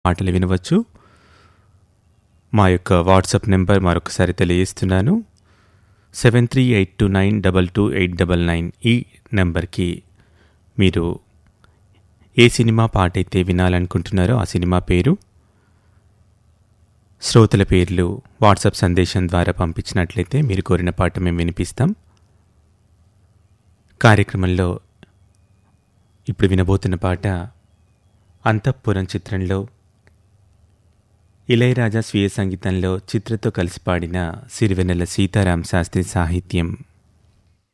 మాటలు వినవచ్చు. మా యొక్క వాట్సాప్ నెంబర్ మరొకసారి తెలియజేస్తున్నాను. 7382922899 ఈ నెంబర్కి మీరు ఏ సినిమా పాట అయితే వినాలనుకుంటున్నారో ఆ సినిమా పేరు, శ్రోతల పేర్లు వాట్సాప్ సందేశం ద్వారా పంపించినట్లయితే మీరు కోరిన పాట మేము వినిపిస్తాం. కార్యక్రమంలో ఇప్పుడు వినబోతున్న పాట అంతఃపురం చిత్రంలో ఇళయరాజా స్వీయ సంగీతంలో చిత్రతో కలిసి పాడిన సిరివెన్నెల సీతారాం శాస్త్రి సాహిత్యం.